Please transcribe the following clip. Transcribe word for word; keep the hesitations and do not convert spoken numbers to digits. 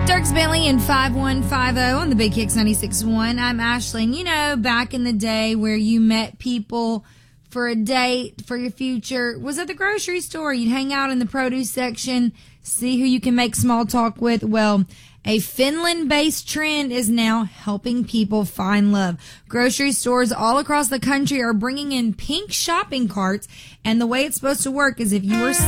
Dirks Bentley and five one five zero on the Big Kicks ninety-six point one. I'm Ashley, and you know, back in the day where you met people for a date for your future was at the grocery store. You'd hang out in the produce section, see who you can make small talk with. Well, a Finland-based trend is now helping people find love. Grocery stores all across the country are bringing in pink shopping carts, and the way it's supposed to work is if you are